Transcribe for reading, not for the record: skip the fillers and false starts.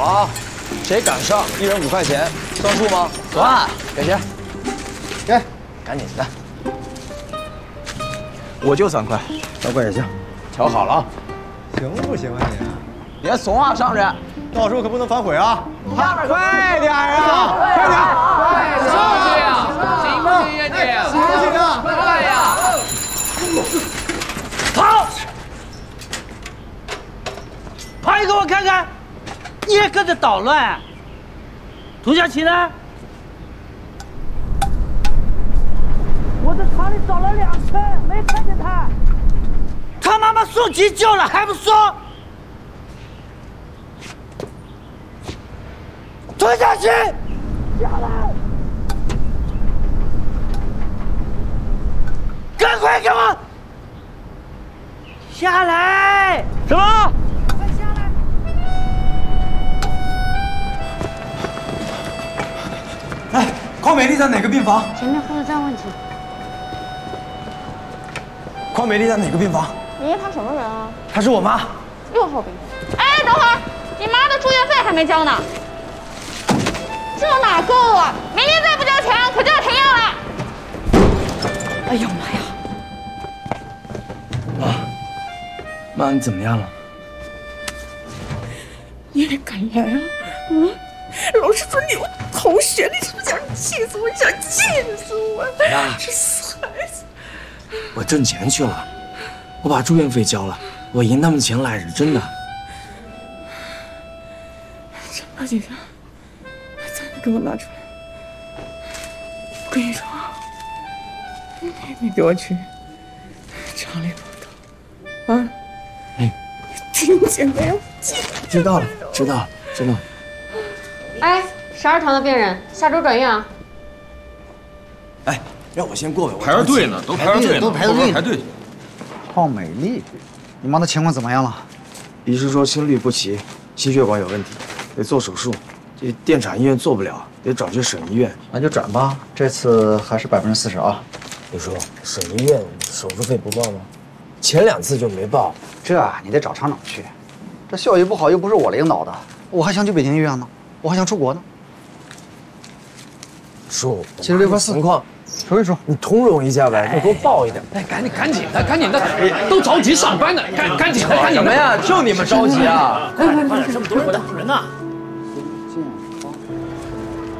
了啊！谁赶上，1人5块钱，算数吗？ 算， 给钱， 给， 赶紧的。 我就3块 3块也行。 瞧好了啊！ 行不行啊你？ 别怂啊，上去！ 到时候可不能反悔啊！ 快点啊！快点！ 上去呀！行不行呀你？ 行不行啊？ 快呀！ 跑！跑一个我看看！你也跟着捣乱！涂小琪呢？我在厂里找了2圈，没看见他。他妈妈送急救了，还不说？涂小琪，下来！赶快给我下来！什么？快下来！ 哎，邝美丽在哪个病房？ 前面护士站问题。 邝美丽在哪个病房？ 爷爷他什么人啊她是我妈。 ？6号病房。哎，等会儿，你妈的住院费还没交呢。这哪够啊！明天再不交钱，可就要停药了。哎呦妈呀！ 妈，你怎么样了？ 你也敢来啊？老师说你有同学，你是不是想气死我？你想气死我！ 妈， 这死孩子！ 我挣钱去了，我把住院费交了，我赢他们钱来着，真的。 正儿八经的，再给我拿出来！我跟你说，你给我去厂里报道啊！你听见没有？ 知道了，知道了，知道了。 哎，12团的病人，下周转院啊！ 哎，让我先过呗， 排着队呢，都排着队呢， 都排着队呢排队。 邝美丽，你妈的情况怎么样了？ 医师说心律不齐，心血管有问题，得做手术。这电产医院做不了，得找去省医院。 那就转吧，这次还是40%啊。 你说省医院手术费不报吗？前2次就没报。 这你得找厂长去，这效益不好又不是我领导的，我还想去北京医院呢，我还想出国呢。 叔 76.4 情况， 数一数， 你通融一下呗，你给我报一点。 哎，赶紧的，都着急上班呢，赶紧的， 什么呀？就你们着急啊！ 快点，这么多人等着呢。